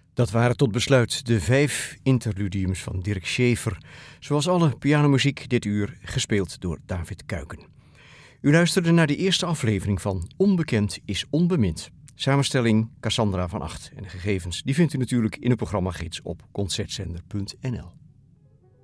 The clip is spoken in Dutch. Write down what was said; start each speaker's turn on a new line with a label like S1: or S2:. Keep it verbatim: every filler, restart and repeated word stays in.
S1: Dat waren tot besluit de vijf interludiums van Dirk Schaefer, zoals alle pianomuziek dit uur gespeeld door David Kuiken. U luisterde naar de eerste aflevering van Onbekend is onbemind. Samenstelling Cassandra van Acht en de gegevens die vindt u natuurlijk in de programmagids op concertzender punt n l.